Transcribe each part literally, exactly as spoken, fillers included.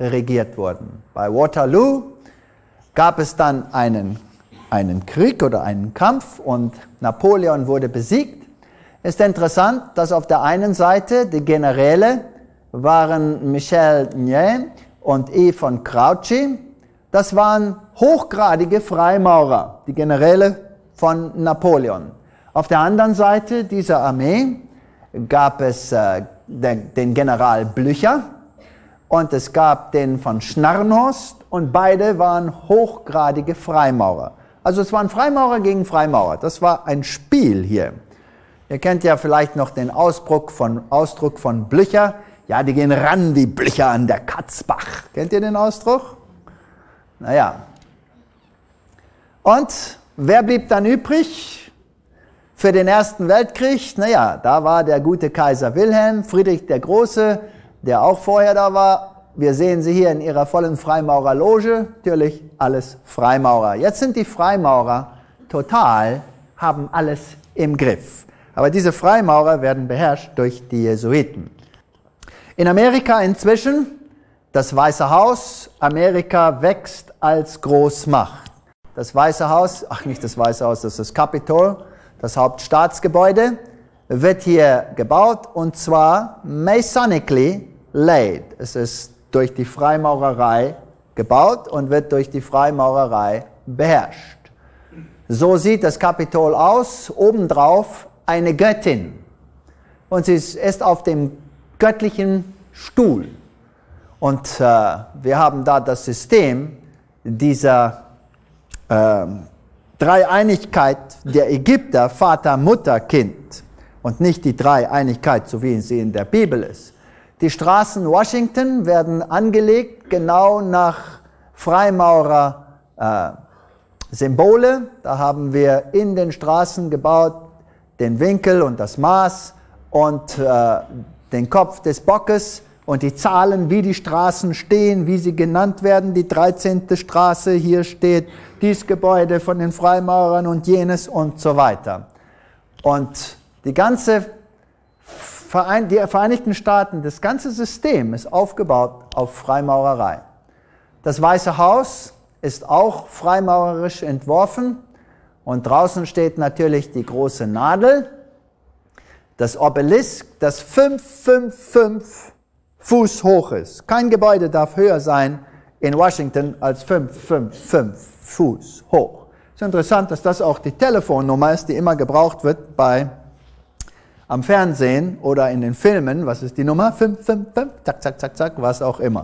regiert wurden. Bei Waterloo gab es dann einen, einen Krieg oder einen Kampf und Napoleon wurde besiegt. Es ist interessant, dass auf der einen Seite die Generäle waren Michel Ney und E. von Grouchy. Das waren hochgradige Freimaurer, die Generäle von Napoleon. Auf der anderen Seite dieser Armee gab es äh, den, den General Blücher und es gab den von Schnarrenhorst und beide waren hochgradige Freimaurer. Also es waren Freimaurer gegen Freimaurer. Das war ein Spiel hier. Ihr kennt ja vielleicht noch den Ausdruck von, Ausdruck von Blücher. Ja, die gehen ran, die Blücher an der Katzbach. Kennt ihr den Ausdruck? Naja. Und wer blieb dann übrig für den Ersten Weltkrieg? Naja, da war der gute Kaiser Wilhelm, Friedrich der Große, der auch vorher da war. Wir sehen sie hier in ihrer vollen Freimaurerloge. Natürlich alles Freimaurer. Jetzt sind die Freimaurer total, haben alles im Griff. Aber diese Freimaurer werden beherrscht durch die Jesuiten. In Amerika inzwischen, das Weiße Haus, Amerika wächst als Großmacht. Das Weiße Haus, ach nicht das Weiße Haus, das ist das Capitol, das Hauptstaatsgebäude, wird hier gebaut und zwar masonically laid. Es ist durch die Freimaurerei gebaut und wird durch die Freimaurerei beherrscht. So sieht das Kapitol aus, obendrauf eine Göttin und sie ist auf dem göttlichen Stuhl. Und äh, wir haben da das System dieser äh, Dreieinigkeit der Ägypter, Vater, Mutter, Kind und nicht die Dreieinigkeit, so wie sie in der Bibel ist. Die Straßen Washington werden angelegt genau nach Freimaurer äh, Symbole. Da haben wir in den Straßen gebaut den Winkel und das Maß und äh, den Kopf des Bockes und die Zahlen, wie die Straßen stehen, wie sie genannt werden. Die dreizehnte Straße, hier steht dies Gebäude von den Freimaurern und jenes und so weiter. Und die ganze Verein, die Vereinigten Staaten, das ganze System ist aufgebaut auf Freimaurerei. Das Weiße Haus ist auch freimaurerisch entworfen und draußen steht natürlich die große Nadel. Das Obelisk, das fünf fünf fünf Fuß hoch ist. Kein Gebäude darf höher sein in Washington als fünf fünf fünf Fuß hoch. Es ist interessant, dass das auch die Telefonnummer ist, die immer gebraucht wird bei, am Fernsehen oder in den Filmen. Was ist die Nummer? fünf fünf fünf, zack, zack, zack, zack, was auch immer.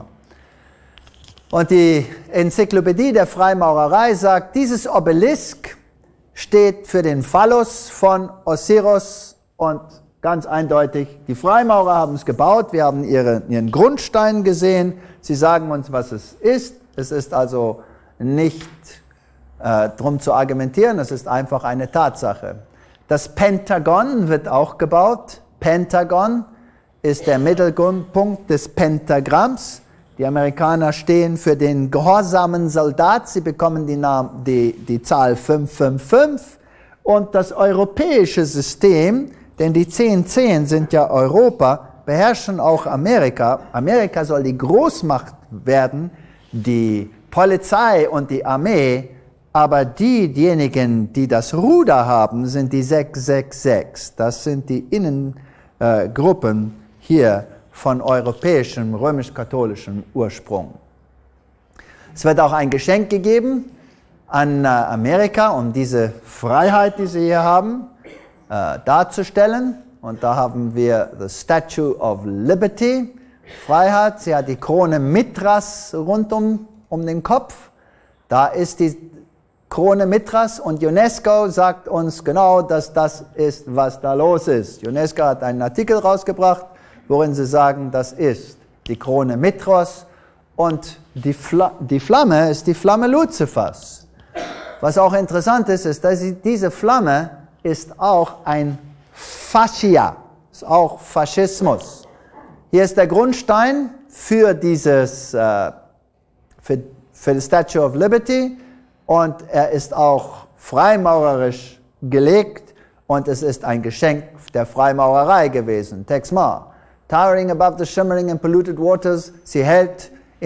Und die Enzyklopädie der Freimaurerei sagt, dieses Obelisk steht für den Phallus von Osiris und ganz eindeutig, die Freimaurer haben es gebaut, wir haben ihre, ihren Grundstein gesehen, sie sagen uns, was es ist. Es ist also nicht äh, drum zu argumentieren, es ist einfach eine Tatsache. Das Pentagon wird auch gebaut. Pentagon ist der Mittelpunkt des Pentagramms. Die Amerikaner stehen für den gehorsamen Soldat, sie bekommen die, Namen, die, die Zahl fünf fünf fünf. Und das europäische System, denn die zehn zehn sind ja Europa, beherrschen auch Amerika. Amerika soll die Großmacht werden, die Polizei und die Armee, aber die, diejenigen, die das Ruder haben, sind die sechs sechs sechs. Das sind die Innengruppen äh, hier von europäischem, römisch-katholischem Ursprung. Es wird auch ein Geschenk gegeben an äh, Amerika, um diese Freiheit, die sie hier haben, äh, darzustellen. Und da haben wir the Statue of Liberty, Freiheit. Sie hat die Krone Mithras rund um, um den Kopf. Da ist die Krone Mithras und UNESCO sagt uns genau, dass das ist, was da los ist. UNESCO hat einen Artikel rausgebracht, worin sie sagen, das ist die Krone Mithras und die, Fla die Flamme ist die Flamme Luzifers. Was auch interessant ist, ist, dass diese Flamme ist auch ein Fascia, ist auch Faschismus. Hier ist der Grundstein für dieses, äh, für, für die Statue of Liberty und er ist auch freimaurerisch gelegt und es ist ein Geschenk der Freimaurerei gewesen. Text mal. Towering above the shimmering and polluted waters, sie hält